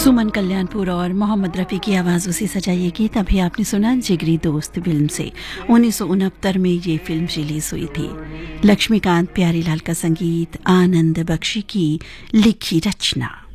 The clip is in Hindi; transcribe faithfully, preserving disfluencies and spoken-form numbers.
सुमन कल्याणपुर और मोहम्मद रफ़ी की आवाज़ों से सजाई गीत अभी आपने सुना जिगरी दोस्त फिल्म से। उन्नीस सौ उनहत्तर में ये फिल्म रिलीज हुई थी। लक्ष्मीकांत प्यारीलाल का संगीत, आनंद बख्शी की लिखी रचना।